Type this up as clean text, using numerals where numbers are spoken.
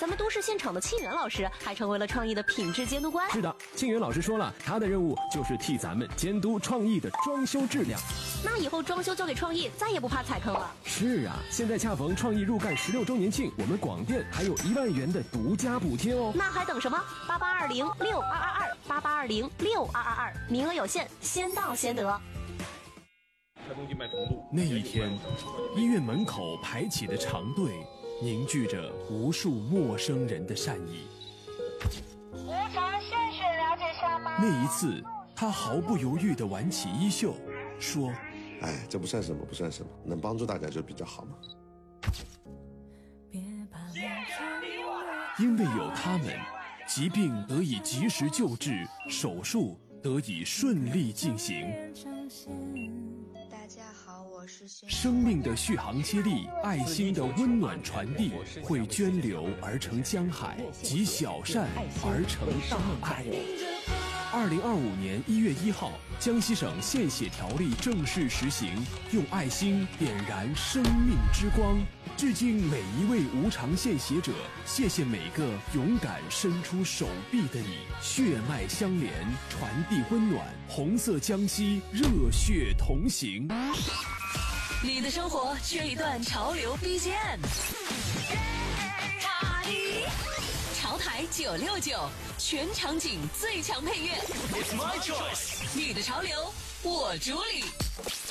咱们都市现场的沁园老师还成为了创意的品质监督官。 是的，沁园老师说了，他的任务就是替咱们监督创意的装修质量。 那以后装修交给创意，再也不怕踩坑了。 是啊，现在恰逢创意入干16周年庆，我们广电还有1万元的独家补贴哦。 那还等什么？88206222，88206222，名额有限，先到先得。 那一天，医院门口排起的长队，凝聚着无数陌生人的善意。 无偿献血了解下吗？ 那一次，他毫不犹豫地挽起衣袖，说：“ 哎，这不算什么，不算什么，能帮助大家就比较好嘛。” 因为有他们，疾病得以及时救治，手术得以顺利进行。 大家好，我是生命的续航接力，爱心的温暖传递，会涓流而成江海，集小善而成大爱。2025年1月1号，江西省献血条例正式实行，用爱心点燃生命之光。致敬每一位无偿献血者，谢谢每个勇敢伸出手臂的你，血脉相连，传递温暖，红色江西，热血同行。 你的生活缺一段潮流 BGM， 潮台969，全场景最强配乐。It's my choice， 你的潮流我主理。